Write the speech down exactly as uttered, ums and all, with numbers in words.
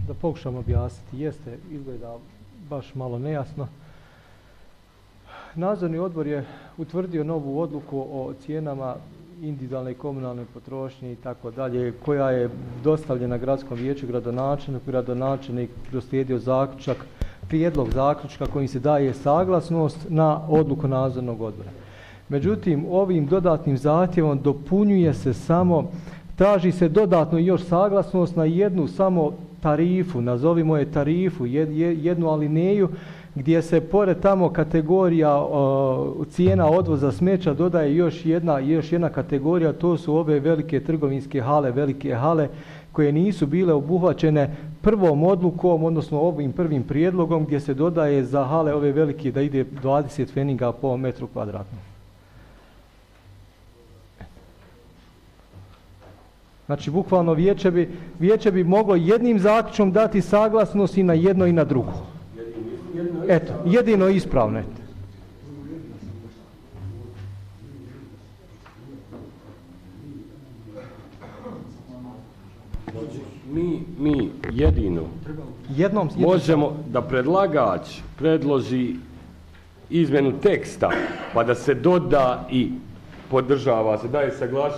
da pokušam objasniti. Jeste, izgleda baš malo nejasno. Nadzorni odbor je utvrdio novu odluku o cijenama individualne i komunalne potrošnje i tako dalje, koja je dostavljena gradskom vijeću, gradonačelniku. Gradonačelnik proslijedio zaključak, prijedlog zaključka kojim se daje saglasnost na odluku nadzornog odbora. Međutim, ovim dodatnim zahtjevom dopunjuje se samo, traži se dodatno još saglasnost na jednu samo tarifu, nazovimo je tarifu, jednu alineju, gdje se pored tamo kategorija o, cijena odvoza smeća dodaje još jedna, još jedna kategorija, to su ove velike trgovinske hale, velike hale koje nisu bile obuhvaćene prvom odlukom, odnosno ovim prvim prijedlogom, gdje se dodaje za hale ove velike da ide dvadeset pfeniga po metru kvadratnom. Znači, bukvalno vijeće bi, vijeće bi moglo jednim zaključkom dati saglasnost i na jedno i na drugo. Eto, jedino ispravno. Mi, mi jedino Jednom, možemo da predlagač predloži izmenu teksta, pa da se doda i podržava se, daje saglasnost